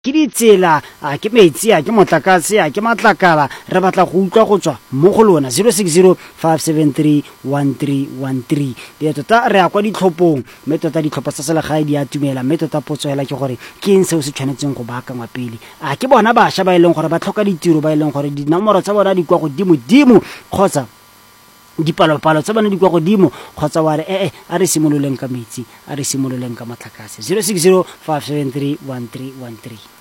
ke ditsela ke metsi ke motlakase ke matlakala re batla go utlwa go tswa mo go lona 0605731313 di tota re a kwa ditlhophong mme tota ditlhopha tsa selegae di a tumela mme tota potso hela ke gore ke eng seo se tshwanetseng go baakangwa pele ke bona bašwa ba ileng gore ba tlhoka ditiro ba ileng gore dinomoro tsa bona di kwa godimo kgotsa dipalopalo tsa bana di kwa godimo kgotsa wa re a re simololeng ka metsi a re simololeng ka motlakase 0605731313